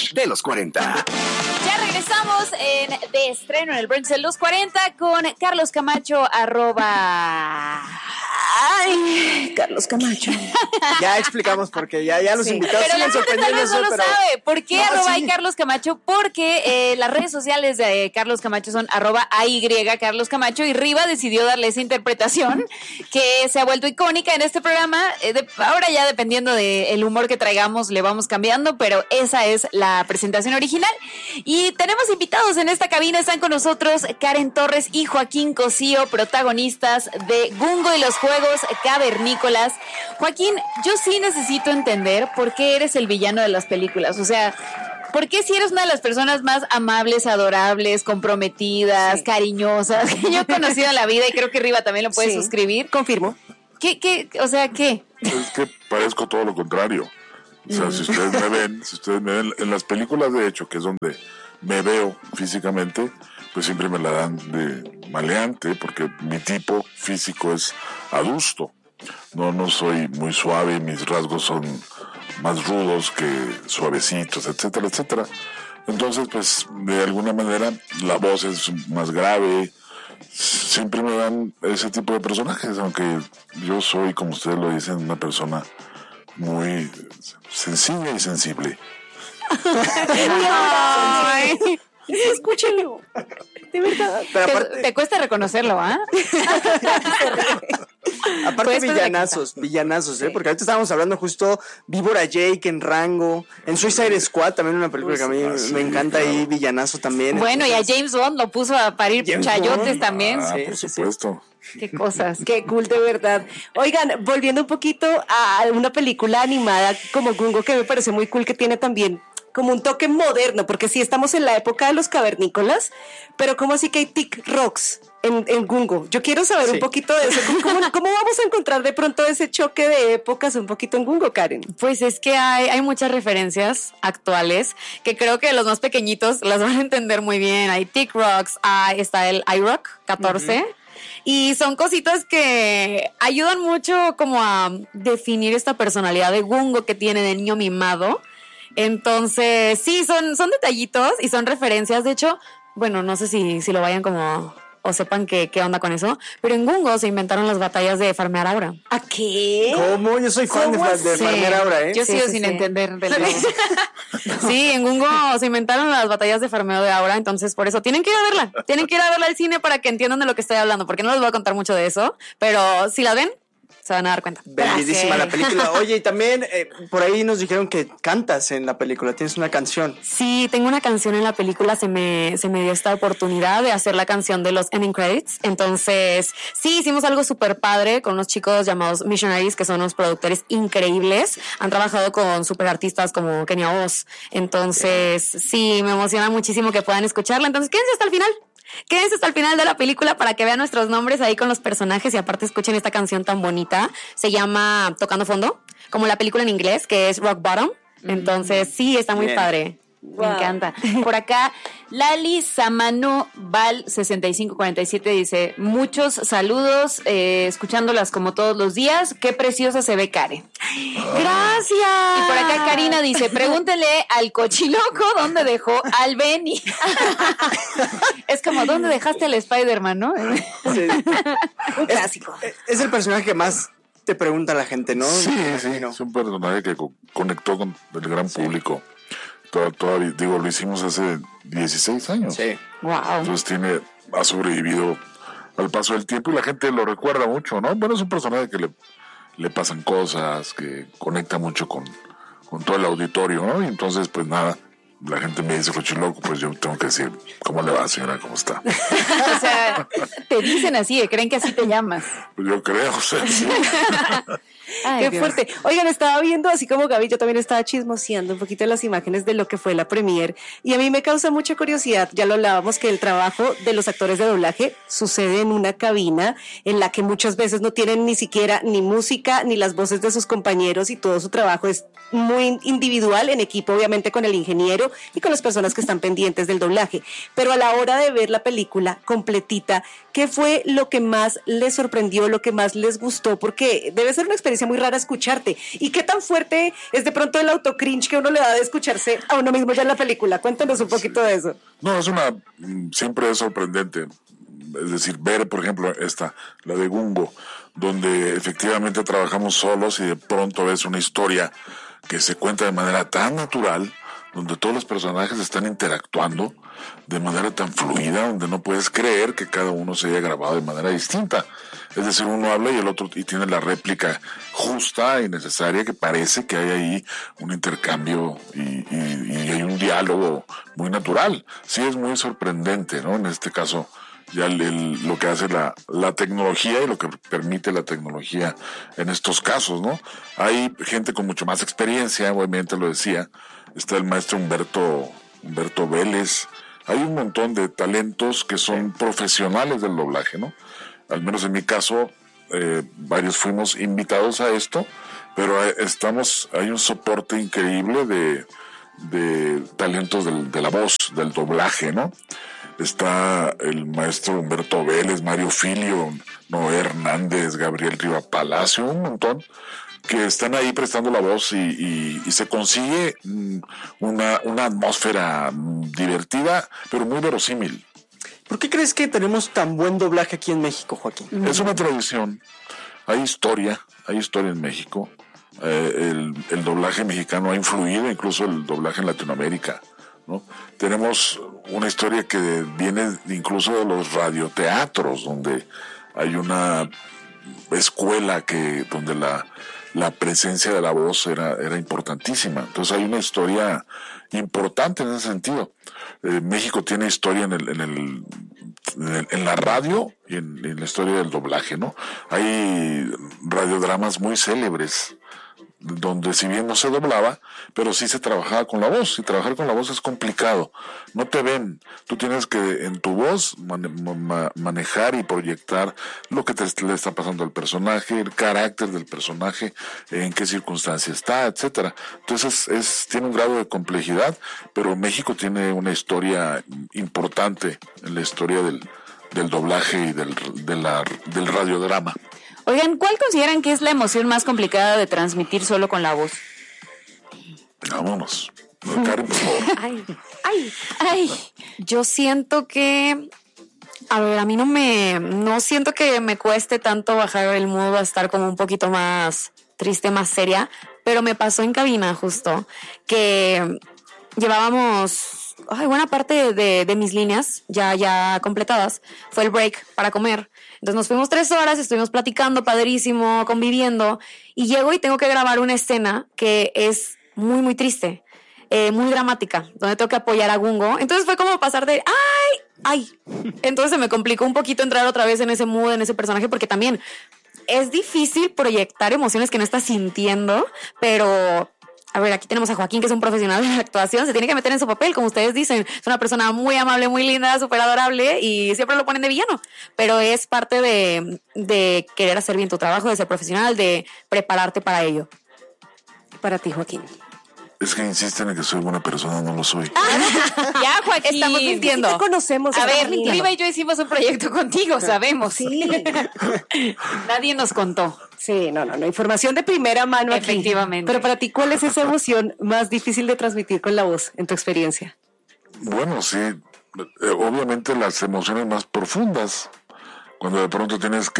brunch de los 40. Ya regresamos de estreno en el brunch de los 40 con Carlos Camacho, @... Carlos Camacho. Ya explicamos por qué, ya los invitados pero la gente tal vez no lo sabe. ¿Por qué @ Carlos Camacho? Porque las redes sociales de Carlos Camacho son @AY Carlos Camacho, y Riva decidió darle esa interpretación que se ha vuelto icónica en este programa. Ahora ya dependiendo del humor que traigamos le vamos cambiando, pero esa es la presentación original. Y tenemos invitados en esta cabina. Están con nosotros Karen Torres y Joaquín Cosío, protagonistas de Gungo y los Juegos Cavernícolas. Joaquín, yo sí necesito entender por qué eres el villano de las películas. O sea, ¿por qué si eres una de las personas más amables, adorables, comprometidas, cariñosas que yo he conocido en la vida, y creo que Riva también lo puede suscribir? Confirmo. ¿Qué? O sea, ¿qué? Es que parezco todo lo contrario. O sea, si ustedes me ven en las películas, de hecho, que es donde me veo físicamente, pues siempre me la dan de maleante, porque mi tipo físico es adusto. No soy muy suave, mis rasgos son más rudos que suavecitos, etcétera, etcétera. Entonces, pues, de alguna manera, la voz es más grave. Siempre me dan ese tipo de personajes, aunque yo soy, como ustedes lo dicen, una persona muy sencilla y sensible. Ay. Escúchalo. De verdad. Pero aparte, te cuesta reconocerlo, ¿ah? Aparte villanazos, porque ahorita estábamos hablando justo Víbora Jake en Rango, en Suicide Squad, también una película que a mí me encanta, claro. Ahí villanazo también. Bueno, entonces, y a James Bond lo puso a parir chayotes también. Por supuesto. Qué cosas. Qué cool, de verdad. Oigan, volviendo un poquito a una película animada como Gungo, que me parece muy cool, que tiene también como un toque moderno, porque sí estamos en la época de los cavernícolas, pero ¿cómo así que hay tic rocks en Gungo? Yo quiero saber un poquito de eso. ¿Cómo vamos a encontrar de pronto ese choque de épocas un poquito en Gungo, Karen? Pues es que hay muchas referencias actuales que creo que los más pequeñitos las van a entender muy bien. Hay tic rocks, está el iRock 14, y son cositas que ayudan mucho como a definir esta personalidad de Gungo que tiene de niño mimado. Entonces, sí, son detallitos y son referencias. De hecho, bueno, no sé si lo vayan como o sepan qué onda con eso, pero en Gungo se inventaron las batallas de farmear aura. ¿A qué? ¿Cómo? Yo soy fan de farmear aura, ¿eh? Yo sigo sin entender del Sí, en Gungo se inventaron las batallas de farmeo de aura, entonces por eso tienen que ir a verla. Tienen que ir a verla al cine para que entiendan de lo que estoy hablando, porque no les voy a contar mucho de eso, pero si la ven, se van a dar cuenta. Bellísima la película. Oye, y también por ahí nos dijeron que cantas en la película, tienes una canción. Sí, tengo una canción en la película, se me dio esta oportunidad de hacer la canción de los ending credits. Entonces, sí, hicimos algo súper padre con unos chicos llamados Missionaries, que son unos productores increíbles. Han trabajado con súper artistas como Kenia Oz. Entonces, sí, me emociona muchísimo que puedan escucharla. Entonces, quédense hasta el final. Quédense hasta el final de la película para que vean nuestros nombres ahí con los personajes y aparte escuchen esta canción tan bonita. Se llama Tocando Fondo, como la película en inglés, que es Rock Bottom. Entonces, sí, está muy padre. Wow. Me encanta. Por acá, Lali Samano Val 6547 dice: muchos saludos, escuchándolas como todos los días. Qué preciosa se ve Karen. Gracias. Y por acá Karina dice: pregúntele al cochiloco dónde dejó al Benny. Es como, ¿dónde dejaste al Spider-Man, no? Sí. Un clásico. Es el personaje que más te pregunta la gente, ¿no? Sí, es un personaje que conectó con el gran público. Todavía, digo, lo hicimos hace 16 años. Sí. Wow. Entonces ha sobrevivido al paso del tiempo y la gente lo recuerda mucho, ¿no? Bueno, es un personaje que le pasan cosas, que conecta mucho con todo el auditorio, ¿no? Y entonces, pues nada, la gente me dice cochiloco, pues yo tengo que decir, ¿cómo le va, señora? ¿Cómo está? O sea, te dicen así, creen que así te llamas. Pues yo creo, o sea, sí. Ay, qué Dios. Fuerte. Oigan, estaba viendo, así como Gaby, yo también estaba chismoseando un poquito las imágenes de lo que fue la premier, y a mí me causa mucha curiosidad, ya lo hablábamos, que el trabajo de los actores de doblaje sucede en una cabina en la que muchas veces no tienen ni siquiera ni música, ni las voces de sus compañeros, y todo su trabajo es muy individual, en equipo obviamente con el ingeniero y con las personas que están pendientes del doblaje. Pero a la hora de ver la película completita, ¿qué fue lo que más les sorprendió, lo que más les gustó? Porque debe ser una experiencia experiencia muy rara escucharte. ¿Y qué tan fuerte es de pronto el autocringe que uno le da de escucharse a uno mismo ya en la película? Cuéntanos un poquito de eso. No, siempre es sorprendente. Es decir, ver, por ejemplo, la de Gungo, donde efectivamente trabajamos solos y de pronto ves una historia que se cuenta de manera tan natural, donde todos los personajes están interactuando de manera tan fluida, donde no puedes creer que cada uno se haya grabado de manera distinta. Es decir, uno habla y el otro y tiene la réplica justa y necesaria, que parece que hay ahí un intercambio y hay un diálogo muy natural. Sí, es muy sorprendente, ¿no? En este caso, ya lo que hace la tecnología y lo que permite la tecnología en estos casos, ¿no? Hay gente con mucho más experiencia, obviamente lo decía, está el maestro Humberto Vélez, hay un montón de talentos que son profesionales del doblaje, ¿no? Al menos en mi caso, varios fuimos invitados a esto, pero hay un soporte increíble de talentos de la voz, del doblaje, ¿no? Está el maestro Humberto Vélez, Mario Filio, Noé Hernández, Gabriel Riva Palacio, un montón que están ahí prestando la voz y se consigue una atmósfera divertida, pero muy verosímil. ¿Por qué crees que tenemos tan buen doblaje aquí en México, Joaquín? Es una tradición, hay historia en México. El doblaje mexicano ha influido incluso el doblaje en Latinoamérica, ¿no? Tenemos una historia que viene incluso de los radioteatros, donde hay una escuela donde la presencia de la voz era importantísima. Entonces hay una historia importante en ese sentido. México tiene historia en la radio y en la historia del doblaje, ¿no? Hay radiodramas muy célebres donde si bien no se doblaba, pero sí se trabajaba con la voz, y trabajar con la voz es complicado, no te ven, tú tienes que en tu voz manejar y proyectar lo que le está pasando al personaje, el carácter del personaje, en qué circunstancia está, etcétera. Entonces tiene un grado de complejidad, pero México tiene una historia importante en la historia del doblaje y del radiodrama. Oigan, ¿cuál consideran que es la emoción más complicada de transmitir solo con la voz? Vámonos. Karen, por favor. Ay. Yo siento que... A ver, a mí no siento que me cueste tanto bajar el mood a estar como un poquito más triste, más seria, pero me pasó en cabina justo que llevábamos buena parte de mis líneas ya completadas. Fue el break para comer. Entonces nos fuimos 3 horas, estuvimos platicando, padrísimo, conviviendo, y llego y tengo que grabar una escena que es muy, muy triste, muy dramática, donde tengo que apoyar a Gungo. Entonces fue como pasar de ¡ay! Entonces se me complicó un poquito entrar otra vez en ese mood, en ese personaje, porque también es difícil proyectar emociones que no estás sintiendo, pero... A ver, aquí tenemos a Joaquín, que es un profesional de la actuación, se tiene que meter en su papel, como ustedes dicen. Es una persona muy amable, muy linda, súper adorable, y siempre lo ponen de villano. Pero es parte de querer hacer bien tu trabajo, de ser profesional, de prepararte para ello. Para ti, Joaquín. Es que insisten en que soy buena persona, no lo soy. Ya, Joaquín. Estamos mintiendo. Sí te conocemos. A ver, Riva y yo hicimos un proyecto contigo, sabemos. Sí. Nadie nos contó. Sí, no. Información de primera mano aquí. Efectivamente. Pero para ti, ¿cuál es esa emoción más difícil de transmitir con la voz, en tu experiencia? Bueno, sí. Obviamente las emociones más profundas. Cuando de pronto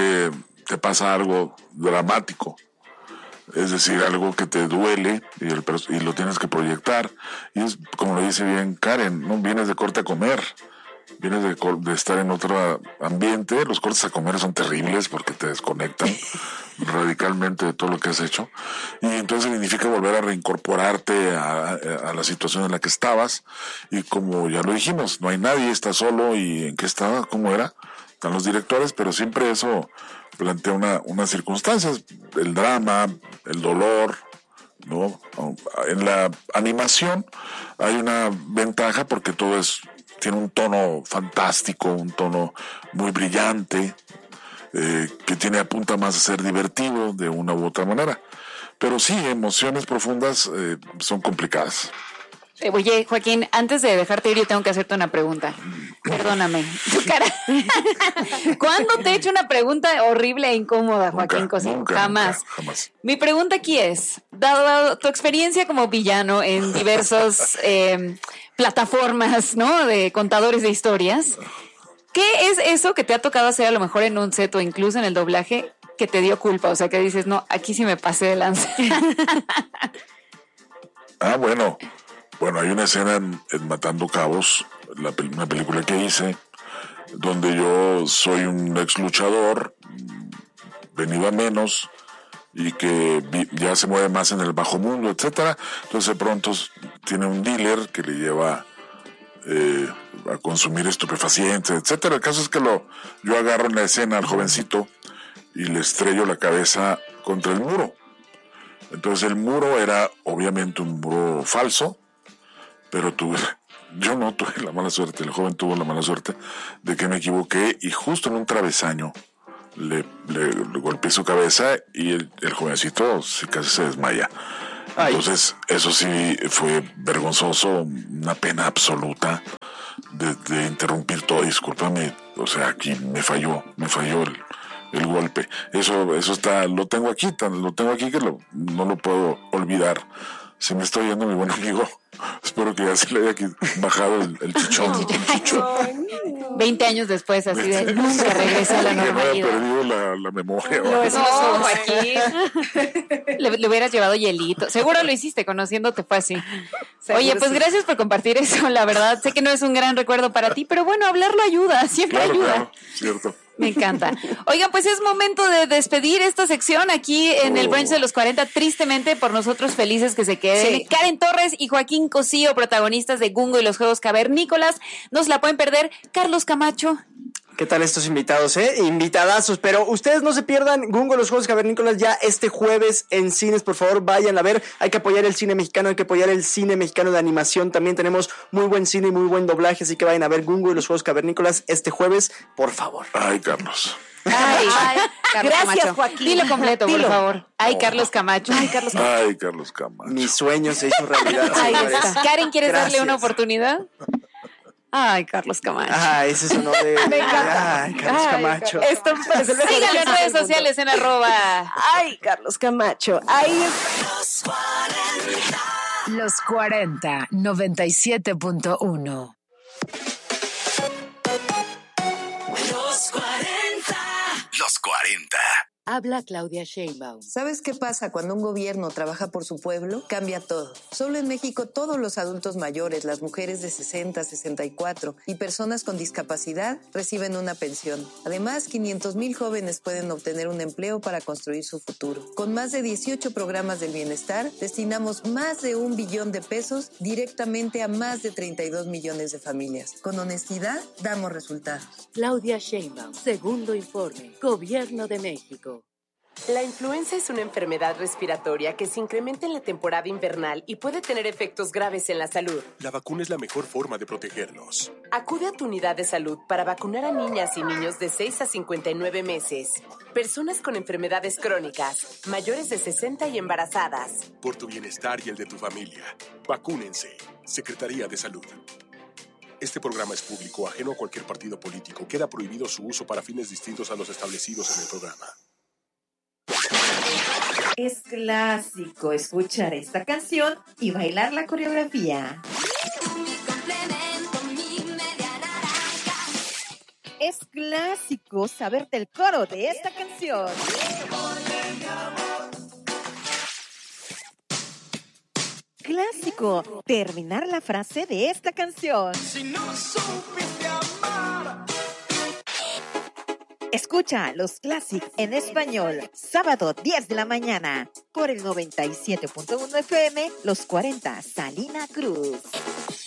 te pasa algo dramático. Es decir, algo que te duele y lo tienes que proyectar. Y es, como lo dice bien Karen, ¿no? Vienes de corte a comer. Vienes de estar en otro ambiente. Los cortes a comer son terribles porque te desconectan radicalmente de todo lo que has hecho. Y entonces significa volver a reincorporarte a la situación en la que estabas. Y como ya lo dijimos, no hay nadie, estás solo. ¿Y en qué estaba? ¿Cómo era? Están los directores, pero siempre eso plantea unas circunstancias, el drama, el dolor, ¿no? En la animación hay una ventaja porque todo tiene un tono fantástico, un tono muy brillante, que apunta más a ser divertido de una u otra manera. Pero sí, emociones profundas son complicadas. Oye, Joaquín, antes de dejarte ir, yo tengo que hacerte una pregunta. Perdóname. Tu cara. ¿Cuándo te he hecho una pregunta horrible e incómoda, Joaquín Cosío? Jamás. Mi pregunta aquí es, dado tu experiencia como villano en diversas plataformas, ¿no? De contadores de historias, ¿qué es eso que te ha tocado hacer a lo mejor en un set o incluso en el doblaje que te dio culpa? O sea, que dices, no, aquí sí me pasé de lanza. Bueno, hay una escena en Matando Cabos, una película que hice, donde yo soy un ex luchador, venido a menos, y que ya se mueve más en el bajo mundo, etcétera. Entonces de pronto tiene un dealer que le lleva a consumir estupefacientes, etcétera. El caso es que yo agarro en la escena al jovencito y le estrello la cabeza contra el muro. Entonces el muro era obviamente un muro falso, pero yo no tuve la mala suerte, el joven tuvo la mala suerte de que me equivoqué y justo en un travesaño le golpeé su cabeza y el jovencito casi se desmaya. Entonces eso sí fue vergonzoso, una pena absoluta de interrumpir todo. Discúlpame, o sea, aquí me falló el golpe. Eso está, lo tengo aquí que no lo puedo olvidar. Se me está oyendo mi buen amigo. Espero que ya se le haya bajado el chichón. 20 años después, así de nunca regresa a la normalidad. Que no haya perdido la memoria. No, aquí. Le hubieras llevado hielito. Seguro lo hiciste, conociéndote fue así. Oye, pues gracias por compartir eso, la verdad. Sé que no es un gran recuerdo para ti, pero bueno, hablarlo ayuda, siempre ayuda. Claro, cierto. Me encanta. Oigan, pues es momento de despedir esta sección aquí en el Brunch de los 40. Tristemente, por nosotros felices que se queden. Sí. Karen Torres y Joaquín Cosío, protagonistas de Gungo y los Juegos Cavernícolas. No se la pueden perder. Carlos Camacho. ¿Qué tal estos invitados, Invitadazos, pero ustedes no se pierdan Gungo, los Juegos Cavernícolas ya este jueves en cines, por favor, vayan a ver. Hay que apoyar el cine mexicano, hay que apoyar el cine mexicano de animación. También tenemos muy buen cine y muy buen doblaje, así que vayan a ver Gungo y los Juegos Cavernícolas este jueves, por favor. Ay, Carlos. Ay, Carlos gracias, Camacho. Joaquín. Dilo completo, por favor. Ay, Carlos Camacho. Ay, Carlos Camacho. Ay, Carlos Camacho. Mi sueño se hizo realidad, señores. Karen, ¿quieres darle una Gracias. oportunidad? Ay, Carlos Camacho. Ese sonó de... Ay, Carlos Camacho. Esto me parece el mejor Síganlo en ejercicio redes del sociales en @ Ay, Carlos Camacho. Ahí es. Los 40, 97.1. Los 40. Habla Claudia Sheinbaum. ¿Sabes qué pasa cuando un gobierno trabaja por su pueblo? Cambia todo. Solo en México todos los adultos mayores, las mujeres de 60, 64 y personas con discapacidad reciben una pensión. Además, 500,000 jóvenes pueden obtener un empleo para construir su futuro. Con más de 18 programas del bienestar, destinamos más de 1 billón de pesos directamente a más de 32 millones de familias. Con honestidad, damos resultados. Claudia Sheinbaum, segundo informe, Gobierno de México. La influenza es una enfermedad respiratoria que se incrementa en la temporada invernal y puede tener efectos graves en la salud. La vacuna es la mejor forma de protegernos. Acude a tu unidad de salud para vacunar a niñas y niños de 6 a 59 meses, personas con enfermedades crónicas, mayores de 60 y embarazadas. Por tu bienestar y el de tu familia, vacúnense. Secretaría de Salud. Este programa es público, ajeno a cualquier partido político. Queda prohibido su uso para fines distintos a los establecidos en el programa. Es clásico escuchar esta canción y bailar la coreografía. Es clásico saberte el coro de esta canción. Clásico terminar la frase de esta canción. Si no supiste amar. Escucha los clásicos en español, sábado 10 de la mañana, por el 97.1 FM, Los 40, Salina Cruz.